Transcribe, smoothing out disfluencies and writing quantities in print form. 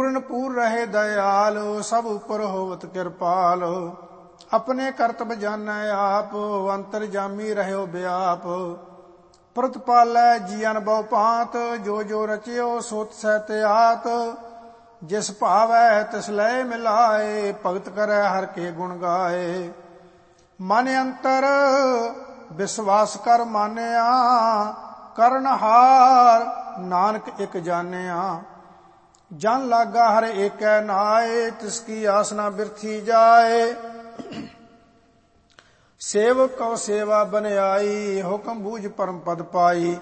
पूर्ण पूर रहे दयाल, सब उपर होवत कृपाल। अपने करतब जानै आप, अंतरजामी रह्यो व्याप। प्रतिपालै जियन बहु भांत, जो जो रचियो सोत सहत आत। जिस भावै तिस लय मिलाए, भगत करै हर के गुण गाए। मन अंतर विश्वास कर मानिया, करनहार नानक एक जानिया। जन लागा हर एकै नाए, तिसकी आसना बिरथी जाए। सेवक कौ सेवा बनियाई, हुक्म बूझ परम पद पाई।